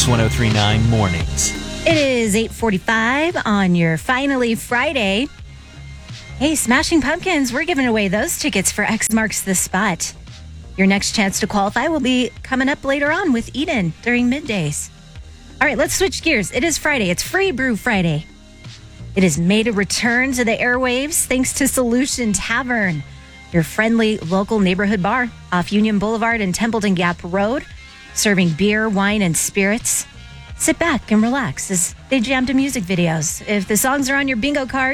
Mix 1039 Mornings. It is 8:45 on your finally Friday. Hey, Smashing Pumpkins, we're giving away those tickets for X Marks the Spot. Your next chance to qualify will be coming up later on with Eden during middays. All right, let's switch gears. It is Friday. It's Free Brew Friday. It has made a return to the airwaves thanks to Solution Tavern, your friendly local neighborhood bar off Union Boulevard and Templeton Gap Road, serving beer, wine, and spirits. Sit back and relax as they jam to music videos. If the songs are on your bingo card,